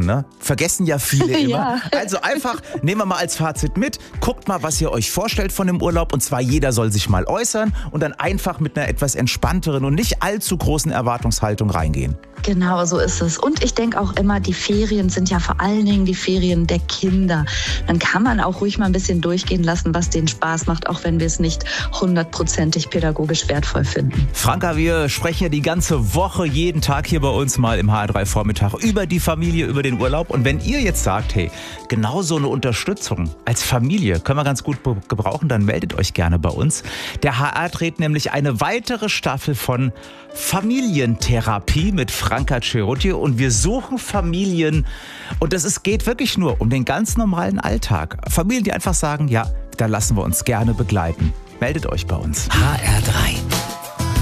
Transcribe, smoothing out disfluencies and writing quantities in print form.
ne? Vergessen ja viele immer. Ja. Also einfach, nehmen wir mal als Fazit mit, guckt mal, was ihr euch vorstellt von dem Urlaub. Und zwar jeder soll sich mal äußern und dann einfach mit einer etwas entspannteren und nicht allzu großen Erwartungshaltung reingehen. Genau, so ist es. Und ich denke auch immer, die Ferien sind ja vor allen Dingen die Ferien der Kinder. Dann kann man auch ruhig mal ein bisschen durchgehen lassen, was denen Spaß macht, auch wenn wir es nicht 100%ig pädagogisch wertvoll finden. Franka, wir sprechen ja die ganze Woche, jeden Tag hier bei uns mal im HR3 Vormittag über die Familie, über den Urlaub. Und wenn ihr jetzt sagt, hey, genau so eine Unterstützung als Familie können wir ganz gut gebrauchen, dann meldet euch gerne bei uns. Der HR dreht nämlich eine weitere Staffel von Familientherapie mit Franka Cerutti und wir suchen Familien und geht wirklich nur um den ganz normalen Alltag. Familien, die einfach sagen, ja, da lassen wir uns gerne begleiten. Meldet euch bei uns. HR3